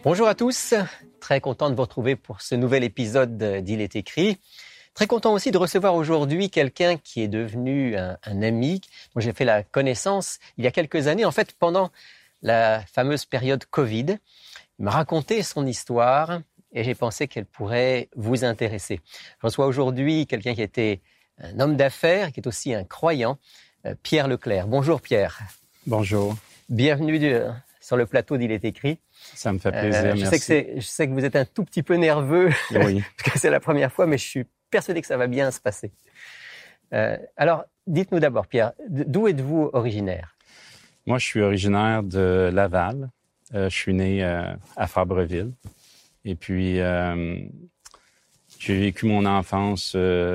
Bonjour à tous, très content de vous retrouver pour ce nouvel épisode d'Il est écrit. Très content aussi de recevoir aujourd'hui quelqu'un qui est devenu un ami, dont j'ai fait la connaissance il y a quelques années, en fait pendant la fameuse période Covid. Il m'a raconté son histoire et j'ai pensé qu'elle pourrait vous intéresser. Je reçois aujourd'hui quelqu'un qui était un homme d'affaires, qui est aussi un croyant, Pierre Leclerc. Bonjour Pierre. Bonjour. Bienvenue sur le plateau d'Il est écrit. Ça me fait plaisir, je merci. Je sais que vous êtes un tout petit peu nerveux, Oui. parce que c'est la première fois, mais je suis persuadé que ça va bien se passer. Alors, dites-nous d'abord, Pierre, d'où êtes-vous originaire? Moi, je suis originaire de Laval. Je suis né à Fabreville. Et puis, j'ai vécu mon enfance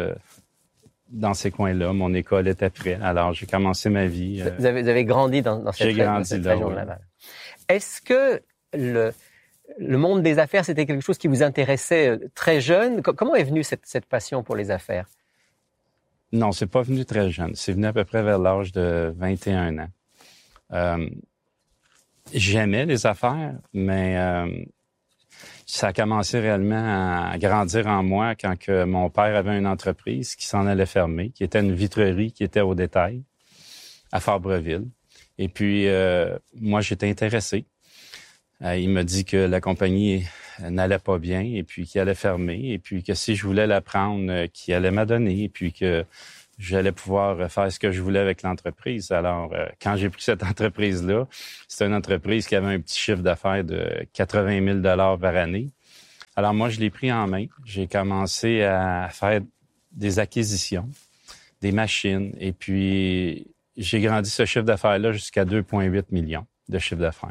dans ces coins-là. Mon école était près. Alors, j'ai commencé ma vie. Vous avez grandi dans cette région de Laval. Est-ce que le monde des affaires, c'était quelque chose qui vous intéressait très jeune? Comment est venue cette passion pour les affaires? Non, c'est pas venu très jeune. C'est venu à peu près vers l'âge de 21 ans. J'aimais les affaires, mais ça a commencé réellement à grandir en moi quand que mon père avait une entreprise qui s'en allait fermer, qui était une vitrerie qui était au détail à Fabreville. Et puis, moi, j'étais intéressé. Il m'a dit que la compagnie n'allait pas bien et puis qu'il allait fermer et puis que si je voulais la prendre, qu'il allait m'adonner et puis que j'allais pouvoir faire ce que je voulais avec l'entreprise. Alors, quand j'ai pris cette entreprise-là, c'était une entreprise qui avait un petit chiffre d'affaires de 80 000 $ par année. Alors, moi, je l'ai pris en main. J'ai commencé à faire des acquisitions, des machines et puis j'ai grandi ce chiffre d'affaires-là jusqu'à 2,8 millions de chiffre d'affaires.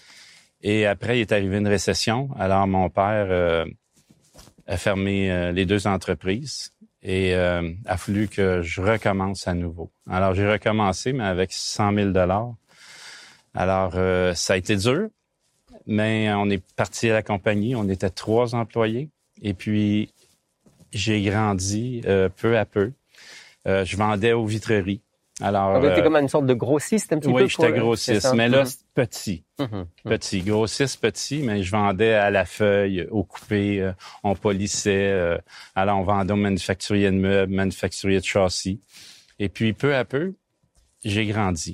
Et après, il est arrivé une récession. Alors, mon père a fermé les deux entreprises et a fallu que je recommence à nouveau. Alors, j'ai recommencé, mais avec 100 000 $. Alors, ça a été dur, mais on est parti à la compagnie. On était 3 employés. Et puis, j'ai grandi peu à peu. Je vendais aux vitreries. Alors, vous étiez comme une sorte de grossiste un petit peu? Oui, j'étais grossiste, mais là, petit. Petit, grossiste petit, mais je vendais à la feuille, au coupé, on polissait. Alors, on vendait aux manufacturiers de meubles, manufacturiers de châssis. Et puis, peu à peu, j'ai grandi.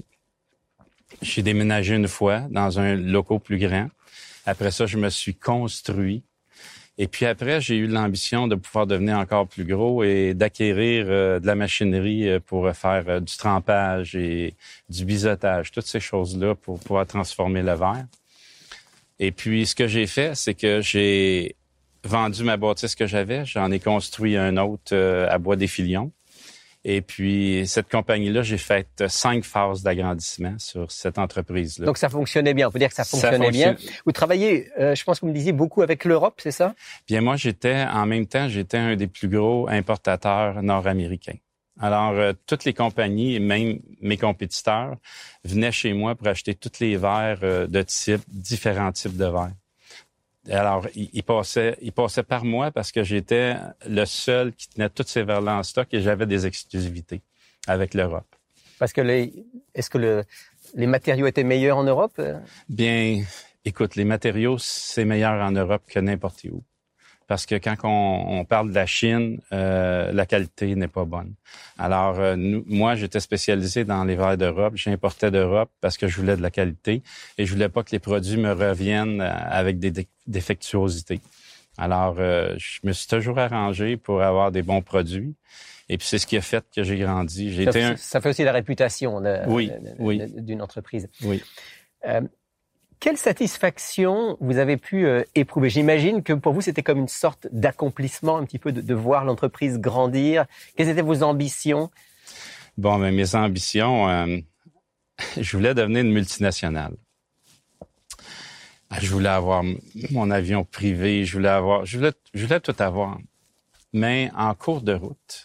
J'ai déménagé une fois dans un local plus grand. Après ça, je me suis construit. Et puis après, j'ai eu l'ambition de pouvoir devenir encore plus gros et d'acquérir de la machinerie pour faire du trempage et du biseautage, toutes ces choses-là pour pouvoir transformer le verre. Et puis, ce que j'ai fait, c'est que j'ai vendu ma bâtisse que j'avais. J'en ai construit un autre à Bois des Filions. Et puis, cette compagnie-là, j'ai fait 5 phases d'agrandissement sur cette entreprise-là. Donc, ça fonctionnait bien. On peut dire que ça fonctionnait bien. Vous travaillez, je pense que vous me disiez, beaucoup avec l'Europe, c'est ça? Bien, moi, j'étais un des plus gros importateurs nord-américains. Alors, toutes les compagnies, et même mes compétiteurs, venaient chez moi pour acheter tous les verres de différents types de verres. Alors, il passait par moi parce que j'étais le seul qui tenait tous ces verres-là en stock et j'avais des exclusivités avec l'Europe. Parce que est-ce que les matériaux étaient meilleurs en Europe? Bien, écoute, les matériaux, c'est meilleur en Europe que n'importe où. Parce que quand on parle de la Chine, la qualité n'est pas bonne. Alors, moi, j'étais spécialisé dans les verres d'Europe. J'importais d'Europe parce que je voulais de la qualité et je voulais pas que les produits me reviennent avec des défectuosités. Alors, je me suis toujours arrangé pour avoir des bons produits. Et puis, c'est ce qui a fait que j'ai grandi. Ça fait aussi la réputation d'une entreprise. Oui. Quelle satisfaction vous avez pu éprouver? J'imagine que pour vous, c'était comme une sorte d'accomplissement un petit peu de voir l'entreprise grandir. Quelles étaient vos ambitions? Bon, mais mes ambitions, je voulais devenir une multinationale. Je voulais avoir mon avion privé, je voulais tout avoir. Mais en cours de route,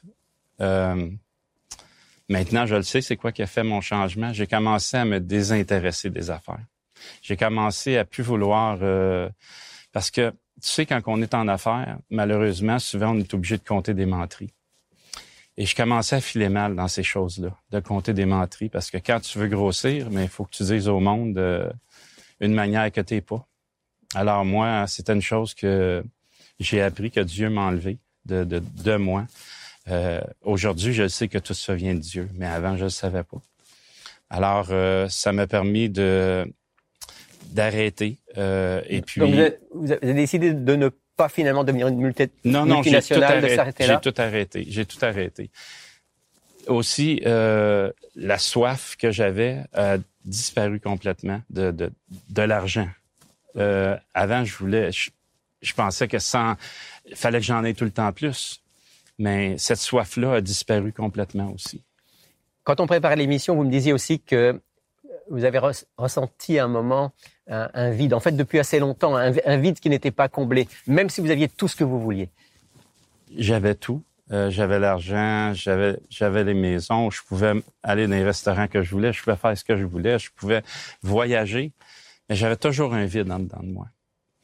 maintenant, je le sais, c'est quoi qui a fait mon changement. J'ai commencé à me désintéresser des affaires. J'ai commencé à plus vouloir... parce que, tu sais, quand on est en affaires, malheureusement, souvent, on est obligé de compter des menteries. Et je commençais à filer mal dans ces choses-là, de compter des menteries, parce que quand tu veux grossir, mais il faut que tu dises au monde une manière que t'es pas. Alors moi, c'était une chose que j'ai appris que Dieu m'a enlevé de moi. Aujourd'hui, je sais que tout ça vient de Dieu, mais avant, je le savais pas. Alors, ça m'a permis d'arrêter. Et puis, donc vous avez décidé de ne pas finalement devenir une j'ai multinationale, de s'arrêter là? J'ai tout arrêté. Aussi, la soif que j'avais a disparu complètement de l'argent. Avant, je pensais que fallait que j'en aie tout le temps plus. Mais cette soif-là a disparu complètement aussi. Quand on préparait l'émission, vous me disiez aussi que vous avez ressenti un moment un vide. En fait, depuis assez longtemps, un vide qui n'était pas comblé, même si vous aviez tout ce que vous vouliez. J'avais tout. J'avais l'argent, j'avais les maisons, je pouvais aller dans les restaurants que je voulais, je pouvais faire ce que je voulais, je pouvais voyager, mais j'avais toujours un vide en dedans de moi.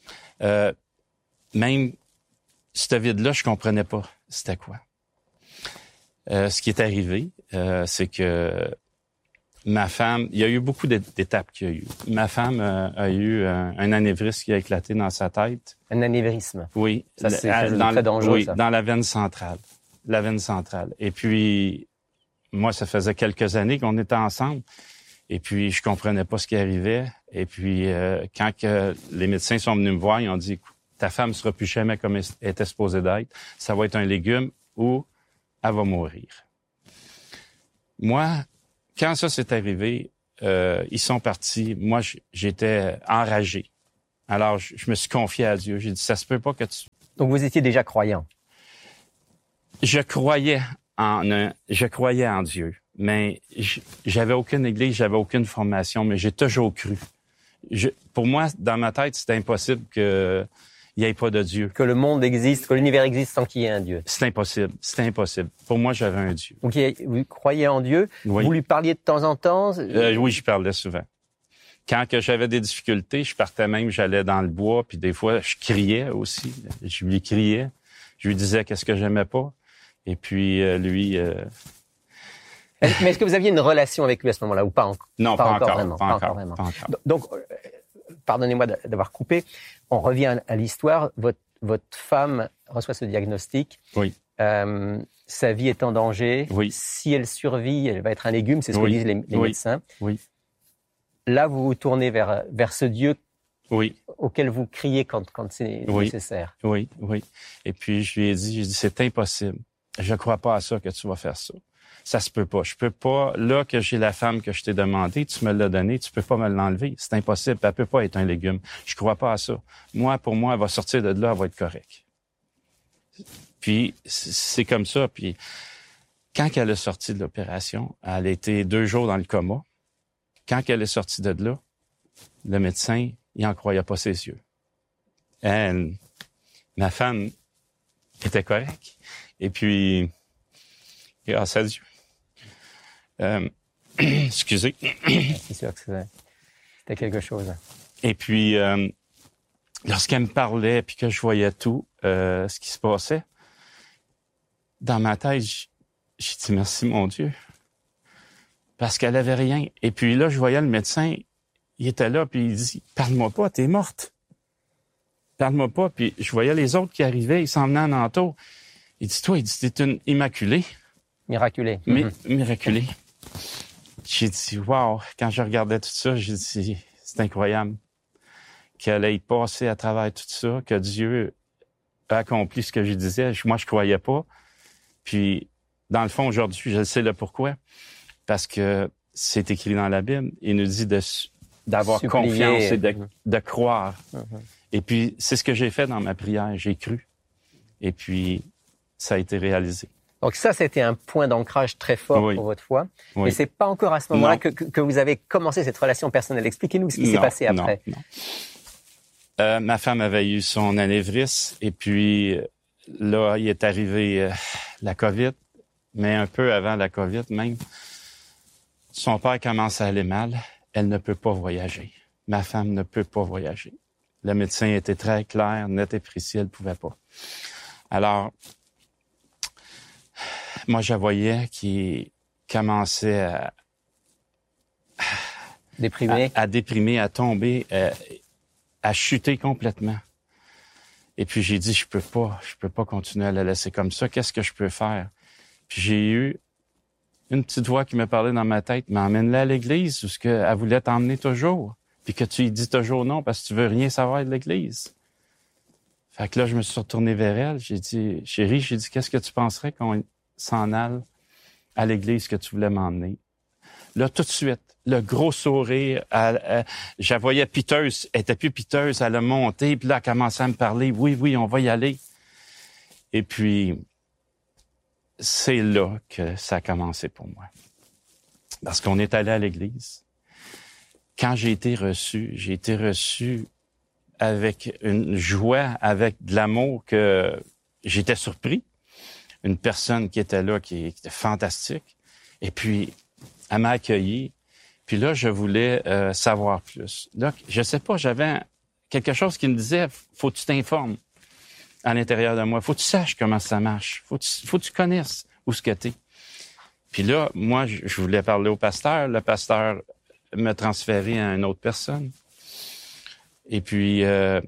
Même ce vide-là, je comprenais pas c'était quoi. Ce qui est arrivé, c'est que ma femme, il y a eu beaucoup d'étapes qu'il y a eu. Ma femme a eu un anévrisme qui a éclaté dans sa tête. Un anévrisme? Oui. Ça, c'est très dangereux, oui, ça. dans la veine centrale. La veine centrale. Et puis, moi, ça faisait quelques années qu'on était ensemble. Et puis, je comprenais pas ce qui arrivait. Et puis, quand les médecins sont venus me voir, ils ont dit, ta femme sera plus jamais comme elle était supposée d'être. Ça va être un légume ou elle va mourir. Moi, quand ça s'est arrivé, ils sont partis. Moi, j'étais enragé. Alors, je me suis confié à Dieu. J'ai dit, ça se peut pas que tu... Donc, vous étiez déjà croyant? Je croyais en Dieu, mais j'avais aucune église, j'avais aucune formation, mais j'ai toujours cru. Pour moi, dans ma tête, c'était impossible qu'il n'y ait pas de Dieu. Que le monde existe, que l'univers existe sans qu'il y ait un Dieu. C'est impossible, c'était impossible. Pour moi, j'avais un Dieu. Donc, vous croyez en Dieu, oui. Vous lui parliez de temps en temps? Oui, j'y parlais souvent. Quand que j'avais des difficultés, je partais même, j'allais dans le bois, puis des fois, je criais aussi. Je lui criais, je lui disais qu'est-ce que j'aimais pas. Et puis, lui... Mais est-ce que vous aviez une relation avec lui à ce moment-là ou pas encore? Non, pas encore vraiment. Pas encore. Donc, pardonnez-moi d'avoir coupé. On revient à l'histoire. Votre femme reçoit ce diagnostic. Oui. Sa vie est en danger. Oui. Si elle survit, elle va être un légume. C'est ce que disent les médecins. Oui. Là, vous vous tournez vers ce Dieu auquel vous criez quand c'est nécessaire. Oui. Et puis, je lui ai dit, c'est impossible. Je crois pas à ça que tu vas faire ça. Ça se peut pas. Je peux pas, là que j'ai la femme que je t'ai demandé, tu me l'as donnée, tu peux pas me l'enlever. C'est impossible. Elle peut pas être un légume. Je crois pas à ça. Pour moi, elle va sortir de là, elle va être correcte. Puis, c'est comme ça. Puis, quand elle est sortie de l'opération, elle a été 2 jours dans le coma. Quand elle est sortie de là, le médecin, il en croyait pas ses yeux. Ma femme était correcte. Et puis, grâce à Dieu. Excusez. C'est sûr que c'était quelque chose. Et puis, lorsqu'elle me parlait puis que je voyais tout ce qui se passait, dans ma tête, j'ai dit merci mon Dieu. Parce qu'elle avait rien. Et puis là, je voyais le médecin, il était là puis il dit parle-moi pas, t'es morte. Parle-moi pas. Puis je voyais les autres qui arrivaient, ils s'en venaient en entour. Il dit toi, t'es une immaculée. Miraculée. Miraculée. J'ai dit, wow, quand je regardais tout ça, j'ai dit, c'est incroyable qu'elle ait passé à travers tout ça, que Dieu a accompli ce que je disais. Moi, je croyais pas. Puis, dans le fond, aujourd'hui, je sais le pourquoi. Parce que c'est écrit dans la Bible. Il nous dit d'avoir confiance et de croire. Et puis, c'est ce que j'ai fait dans ma prière. J'ai cru. Et puis, ça a été réalisé. Donc ça, c'était un point d'ancrage très fort pour votre foi. Oui. Mais c'est pas encore à ce moment-là que vous avez commencé cette relation personnelle. Expliquez-nous ce qui s'est passé après. Non. Ma femme avait eu son anévrisme et puis là, il est arrivé la COVID, mais un peu avant la COVID même. Son père commence à aller mal. Elle ne peut pas voyager. Ma femme ne peut pas voyager. Le médecin était très clair, net et précis, elle ne pouvait pas. Alors, moi, je voyais qu'il commençait à déprimer, à tomber. a chuté complètement. Et puis j'ai dit, je peux pas continuer à la laisser comme ça. Qu'est-ce que je peux faire? Puis j'ai eu une petite voix qui me parlait dans ma tête, mais emmène-la à l'église, parce qu'elle voulait t'emmener toujours. Puis que tu lui dis toujours non, parce que tu veux rien savoir de l'église. Fait que là, je me suis retourné vers elle. J'ai dit, chérie, qu'est-ce que tu penserais qu'on s'en aille à l'église que tu voulais m'emmener? Là, tout de suite, le gros sourire, je la voyais piteuse, elle était plus piteuse, elle a monté, puis là, elle a commencé à me parler, oui, on va y aller. Et puis, c'est là que ça a commencé pour moi. Parce qu'on est allé à l'église. Quand j'ai été reçu avec une joie, avec de l'amour que j'étais surpris. Une personne qui était là, qui était fantastique. Et puis, elle m'a accueilli. Puis là, je voulais savoir plus. Là, je sais pas, j'avais quelque chose qui me disait, faut que tu t'informes à l'intérieur de moi. Faut que tu saches comment ça marche. Faut que tu connaisses où ce que t'es. Puis là, moi, je voulais parler au pasteur. Le pasteur me transférait à une autre personne. Et puis,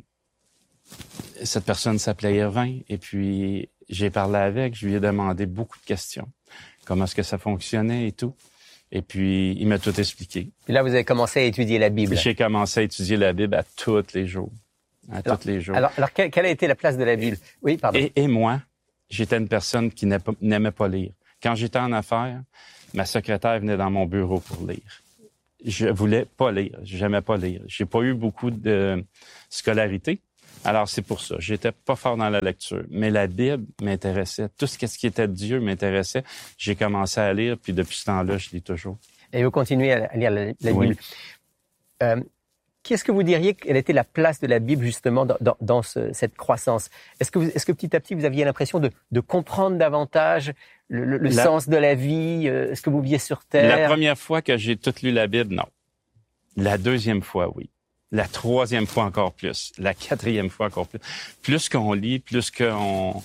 cette personne s'appelait Irvin. Et puis, j'ai parlé avec, je lui ai demandé beaucoup de questions. Comment est-ce que ça fonctionnait et tout. Et puis, il m'a tout expliqué. Puis là, vous avez commencé à étudier la Bible. J'ai commencé à étudier la Bible à tous les jours. Tous les jours. Alors quelle a été la place de la Bible? Oui, pardon. Et moi, j'étais une personne qui n'aimait pas lire. Quand j'étais en affaires, ma secrétaire venait dans mon bureau pour lire. Je voulais pas lire. J'aimais pas lire. J'ai pas eu beaucoup de scolarité. Alors, c'est pour ça. J'étais pas fort dans la lecture. Mais la Bible m'intéressait. Tout ce qui était de Dieu m'intéressait. J'ai commencé à lire, puis depuis ce temps-là, je lis toujours. Et vous continuez à lire la Bible. Qu'est-ce que vous diriez quelle était la place de la Bible, justement, dans cette croissance? Est-ce que petit à petit, vous aviez l'impression de comprendre davantage le sens de la vie, ce que vous viviez sur Terre? La première fois que j'ai toute lu la Bible, non. La deuxième fois, oui. La troisième fois, encore plus. La quatrième fois, encore plus. Plus qu'on lit, plus qu'on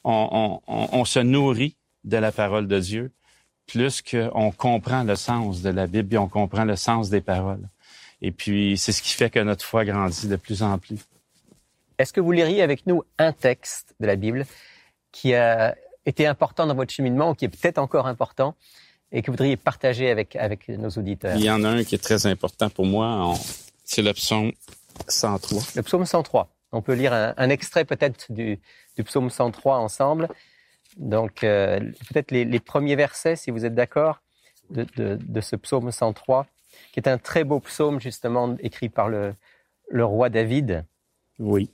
on se nourrit de la parole de Dieu, plus qu'on comprend le sens de la Bible et on comprend le sens des paroles. Et puis, c'est ce qui fait que notre foi grandit de plus en plus. Est-ce que vous liriez avec nous un texte de la Bible qui a été important dans votre cheminement ou qui est peut-être encore important et que vous voudriez partager avec nos auditeurs? Il y en a un qui est très important pour moi. C'est le psaume 103. Le psaume 103. On peut lire un extrait peut-être du psaume 103 ensemble. Donc, peut-être les premiers versets, si vous êtes d'accord, de ce psaume 103, qui est un très beau psaume, justement, écrit par le roi David. Oui.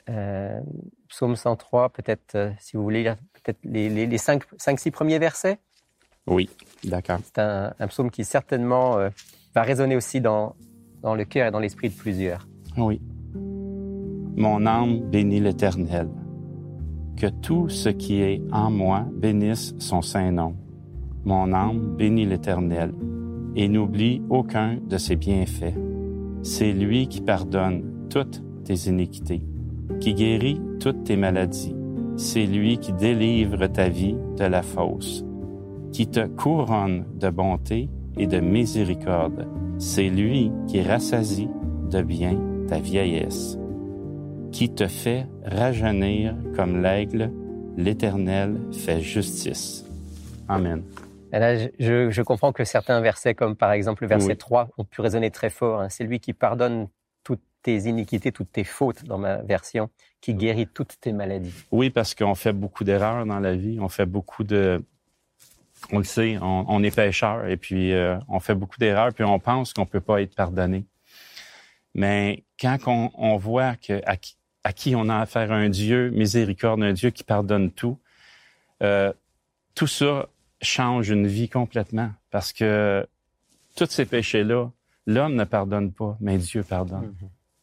Psaume 103, peut-être, si vous voulez lire peut-être les 5-6 premiers versets. Oui, d'accord. C'est un psaume qui, certainement, va résonner aussi dans le cœur et dans l'esprit de plusieurs. Oui. Mon âme bénit l'Éternel. Que tout ce qui est en moi bénisse son saint nom. Mon âme bénit l'Éternel et n'oublie aucun de ses bienfaits. C'est lui qui pardonne toutes tes iniquités, qui guérit toutes tes maladies. C'est lui qui délivre ta vie de la fosse, qui te couronne de bonté et de miséricorde. C'est lui qui rassasie de bien ta vieillesse, qui te fait rajeunir comme l'aigle. L'Éternel fait justice. Amen. Et là, je comprends que certains versets, comme par exemple le verset 3, ont pu résonner très fort. Hein. C'est lui qui pardonne toutes tes iniquités, toutes tes fautes, dans ma version, qui guérit toutes tes maladies. Oui, parce qu'on fait beaucoup d'erreurs dans la vie. On fait beaucoup de... On le sait, on est pécheurs et puis on fait beaucoup d'erreurs puis on pense qu'on peut pas être pardonné. Mais quand on voit à qui on a affaire, un Dieu miséricorde, un Dieu qui pardonne tout, tout ça change une vie complètement parce que tous ces péchés-là, l'homme ne pardonne pas, mais Dieu pardonne.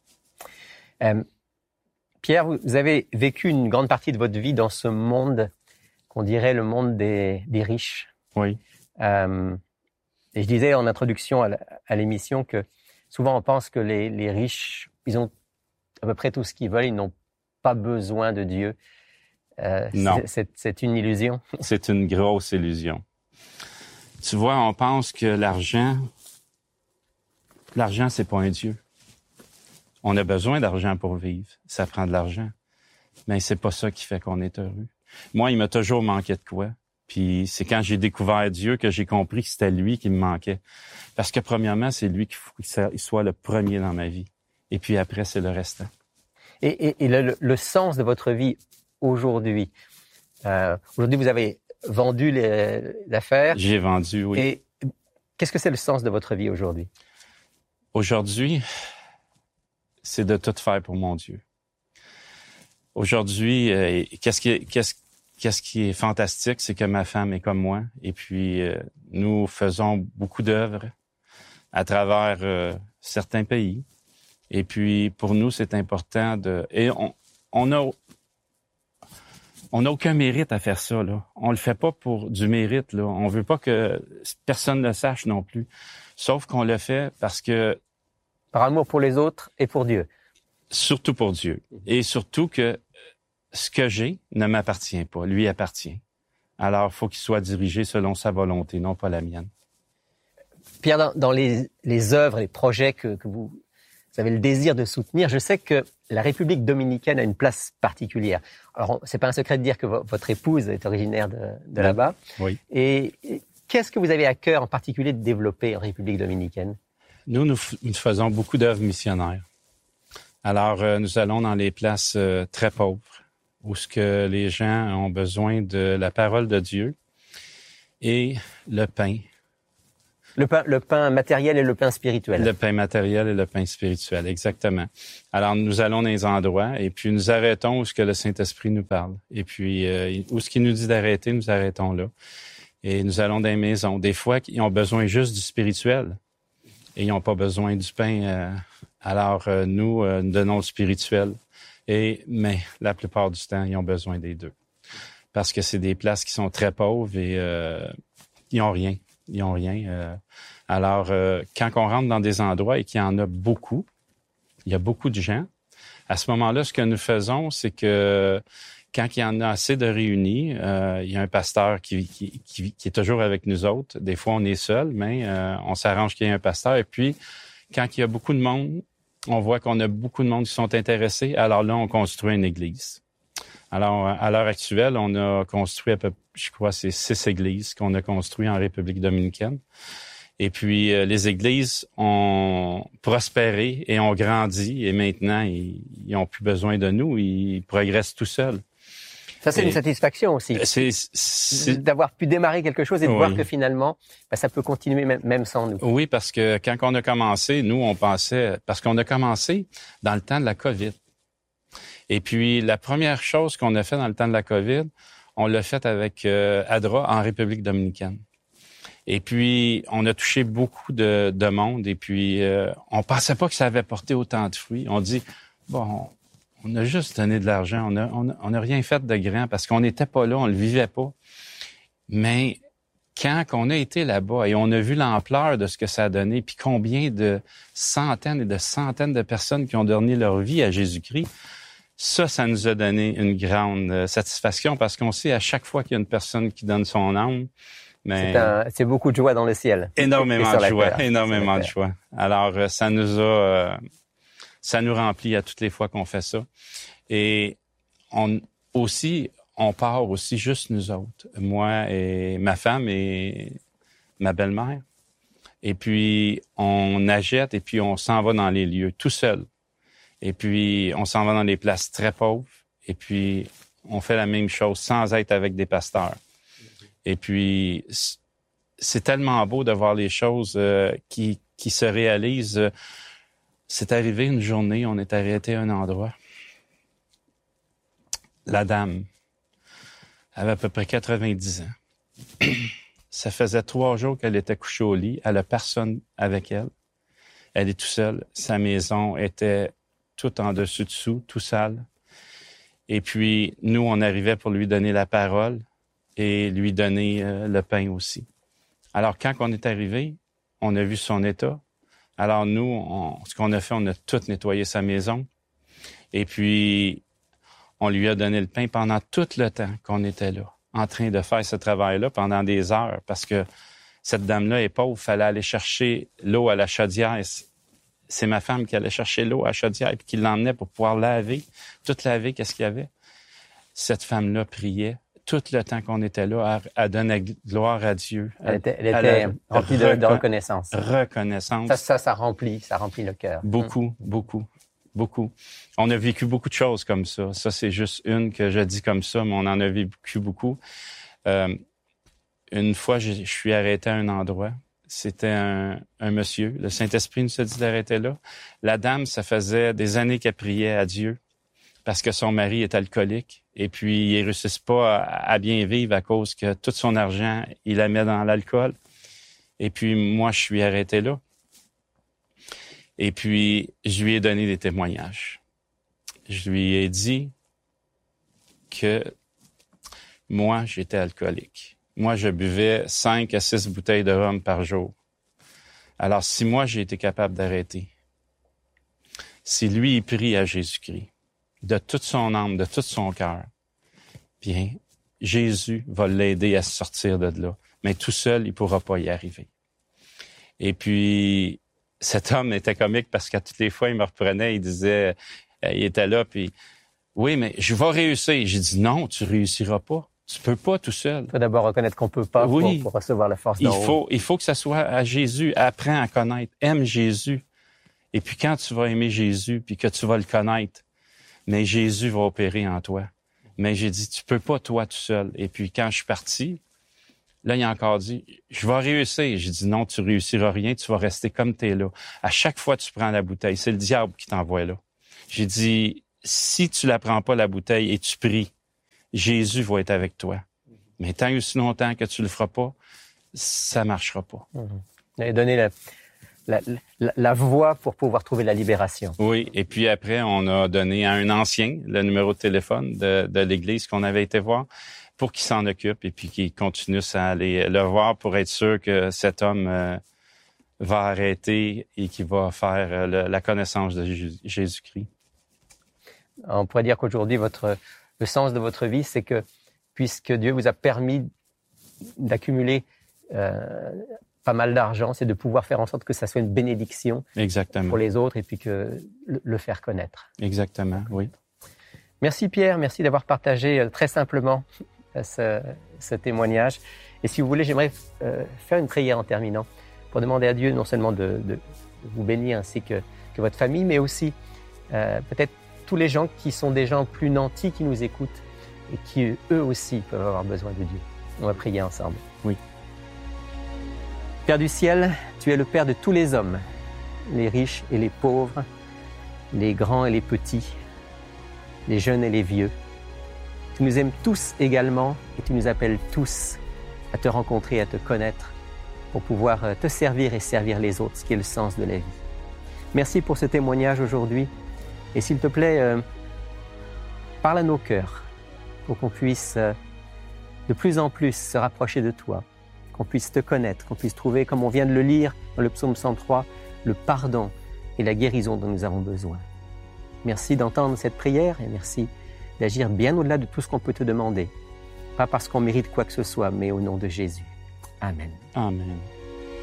Pierre, vous avez vécu une grande partie de votre vie dans ce monde qu'on dirait le monde des riches. Oui. Et je disais en introduction à l'émission que souvent on pense que les riches, ils ont à peu près tout ce qu'ils veulent, ils n'ont pas besoin de Dieu. Non. C'est une illusion. C'est une grosse illusion. Tu vois, on pense que l'argent, c'est pas un Dieu. On a besoin d'argent pour vivre. Ça prend de l'argent. Mais c'est pas ça qui fait qu'on est heureux. Moi, il m'a toujours manqué de quoi. Puis c'est quand j'ai découvert Dieu que j'ai compris que c'était lui qui me manquait. Parce que premièrement, c'est lui qu'il faut qu'il soit le premier dans ma vie. Et puis après, c'est le restant. Et le sens de votre vie aujourd'hui. Aujourd'hui, vous avez vendu l'affaire. J'ai vendu, oui. Et qu'est-ce que c'est le sens de votre vie aujourd'hui? Aujourd'hui, c'est de tout faire pour mon Dieu. Aujourd'hui, qu'est-ce qui est fantastique, c'est que ma femme est comme moi. Et puis, nous faisons beaucoup d'œuvres à travers certains pays. Et puis, pour nous, c'est important de... Et on n'a aucun mérite à faire ça, là. On le fait pas pour du mérite, là. On veut pas que personne le sache non plus. Sauf qu'on le fait parce que... Par amour pour les autres et pour Dieu. Surtout pour Dieu. Et surtout que ce que j'ai ne m'appartient pas. Lui appartient. Alors, il faut qu'il soit dirigé selon sa volonté, non pas la mienne. Pierre, dans les œuvres, les projets que vous avez le désir de soutenir, je sais que la République dominicaine a une place particulière. Alors, c'est pas un secret de dire que votre épouse est originaire de là-bas. Oui. Et qu'est-ce que vous avez à cœur en particulier de développer en République dominicaine? Nous faisons beaucoup d'œuvres missionnaires. Alors, nous allons dans les places très pauvres, où ce que les gens ont besoin de la parole de Dieu et le pain. Le pain matériel et le pain spirituel. Le pain matériel et le pain spirituel, exactement. Alors, nous allons dans les endroits et puis nous arrêtons où ce que le Saint-Esprit nous parle. Et puis, où ce qu'il nous dit d'arrêter, nous arrêtons là. Et nous allons dans les maisons. Des fois, ils ont besoin juste du spirituel et ils n'ont pas besoin du pain. Alors, nous donnons le spirituel. Mais la plupart du temps, ils ont besoin des deux. Parce que c'est des places qui sont très pauvres et ils n'ont rien. Ils n'ont rien. Alors, quand on rentre dans des endroits et qu'il y en a beaucoup, il y a beaucoup de gens, à ce moment-là, ce que nous faisons, c'est que quand il y en a assez de réunis, il y a un pasteur qui est toujours avec nous autres. Des fois, on est seul, mais on s'arrange qu'il y ait un pasteur. Et puis, quand il y a beaucoup de monde, on voit qu'on a beaucoup de monde qui sont intéressés. Alors là, on construit une église. Alors, à l'heure actuelle, on a construit je crois, c'est 6 églises qu'on a construites en République dominicaine. Et puis, les églises ont prospéré et ont grandi. Et maintenant, ils n'ont plus besoin de nous. Ils progressent tout seuls. Ça, c'est une satisfaction aussi. C'est d'avoir pu démarrer quelque chose et de voir que finalement, ça peut continuer même sans nous. Oui, parce que quand on a commencé, nous, on pensait... Parce qu'on a commencé dans le temps de la COVID. Et puis, la première chose qu'on a fait dans le temps de la COVID, on l'a fait avec ADRA en République dominicaine. Et puis, on a touché beaucoup de monde. Et puis, on pensait pas que ça avait porté autant de fruits. On dit, bon, on a juste donné de l'argent. On a rien fait de grand parce qu'on n'était pas là, on le vivait pas. Mais quand on a été là-bas et on a vu l'ampleur de ce que ça a donné, puis combien de centaines et de centaines de personnes qui ont donné leur vie à Jésus-Christ, ça nous a donné une grande satisfaction parce qu'on sait à chaque fois qu'il y a une personne qui donne son âme, mais c'est beaucoup de joie dans le ciel. Énormément de joie, énormément de joie. Alors, ça nous remplit à toutes les fois qu'on fait ça. Et on part aussi juste nous autres, moi et ma femme et ma belle-mère. Et puis, on achète et puis on s'en va dans les lieux tout seul. Et puis, on s'en va dans les places très pauvres. Et puis, on fait la même chose sans être avec des pasteurs. Et puis, c'est tellement beau de voir les choses qui se réalisent. C'est arrivé une journée, on est arrêté à un endroit. La dame avait à peu près 90 ans. Ça faisait 3 jours qu'elle était couchée au lit. Elle n'a personne avec elle. Elle est toute seule. Sa maison était tout en dessus-dessous, tout sale. Et puis, nous, on arrivait pour lui donner la parole et lui donner le pain aussi. Alors, quand on est arrivé, on a vu son état. Alors, nous, ce qu'on a fait, on a tout nettoyé sa maison. Et puis, on lui a donné le pain pendant tout le temps qu'on était là, en train de faire ce travail-là pendant des heures, parce que cette dame-là est pauvre, il fallait aller chercher l'eau à la chaudière. c'est ma femme qui allait chercher l'eau à Chaudière et qui l'emmenait pour pouvoir laver, tout laver, qu'est-ce qu'il y avait. Cette femme-là priait tout le temps qu'on était là, elle donnait gloire à Dieu. Elle était remplie de reconnaissance. Reconnaissance. Ça remplit le cœur. Beaucoup. On a vécu beaucoup de choses comme ça. Ça, c'est juste une que je dis comme ça, mais on en a vécu beaucoup. Une fois, je suis arrêté à un endroit. C'était un monsieur. Le Saint-Esprit nous a dit d'arrêter là. La dame, ça faisait des années qu'elle priait à Dieu parce que son mari est alcoolique. Et puis, il ne réussit pas à bien vivre à cause que tout son argent, il la met dans l'alcool. Et puis, moi, je suis arrêté là. Et puis, je lui ai donné des témoignages. Je lui ai dit que moi, j'étais alcoolique. Moi, je buvais 5 à 6 bouteilles de rhum par jour. Alors, si moi, j'ai été capable d'arrêter, si lui, il prie à Jésus-Christ, de toute son âme, de tout son cœur, bien, Jésus va l'aider à se sortir de là. Mais tout seul, il ne pourra pas y arriver. Et puis, cet homme était comique parce qu'à toutes les fois, il me reprenait, il disait, il était là, puis « Oui, mais je vais réussir. » J'ai dit « Non, tu réussiras pas. Tu peux pas tout seul. » Il faut d'abord reconnaître qu'on peut pas pour recevoir la force d'en haut. Il faut que ça soit à Jésus. Apprends à connaître. Aime Jésus. Et puis quand tu vas aimer Jésus, puis que tu vas le connaître, mais Jésus va opérer en toi. Mais j'ai dit, tu peux pas toi tout seul. Et puis quand je suis parti, là, il a encore dit, je vais réussir. J'ai dit, non, tu réussiras rien, tu vas rester comme tu es là. À chaque fois, tu prends la bouteille. C'est le diable qui t'envoie là. J'ai dit, si tu la prends pas, la bouteille, et tu pries, Jésus va être avec toi. Mais tant et aussi longtemps que tu le feras pas, ça marchera pas. Vous avez donné la voie pour pouvoir trouver la libération. Oui, et puis après, on a donné à un ancien le numéro de téléphone de l'église qu'on avait été voir pour qu'il s'en occupe et puis qu'il continue à aller le voir pour être sûr que cet homme va arrêter et qu'il va faire la connaissance de Jésus-Christ. On pourrait dire qu'aujourd'hui, le sens de votre vie, c'est que puisque Dieu vous a permis d'accumuler pas mal d'argent, c'est de pouvoir faire en sorte que ça soit une bénédiction pour les autres et puis que le faire connaître. Exactement, oui. Merci Pierre, merci d'avoir partagé très simplement ce témoignage. Et si vous voulez, j'aimerais faire une prière en terminant pour demander à Dieu non seulement de vous bénir ainsi que votre famille, mais aussi peut-être tous les gens qui sont des gens plus nantis qui nous écoutent et qui eux aussi peuvent avoir besoin de Dieu. On va prier ensemble. Oui. Père du ciel, tu es le Père de tous les hommes, les riches et les pauvres, les grands et les petits, les jeunes et les vieux. Tu nous aimes tous également et tu nous appelles tous à te rencontrer, à te connaître pour pouvoir te servir et servir les autres, ce qui est le sens de la vie. Merci pour ce témoignage aujourd'hui et s'il te plaît, parle à nos cœurs pour qu'on puisse de plus en plus se rapprocher de toi, qu'on puisse te connaître, qu'on puisse trouver, comme on vient de le lire dans le psaume 103, le pardon et la guérison dont nous avons besoin. Merci d'entendre cette prière et merci d'agir bien au-delà de tout ce qu'on peut te demander. Pas parce qu'on mérite quoi que ce soit, mais au nom de Jésus. Amen. Amen.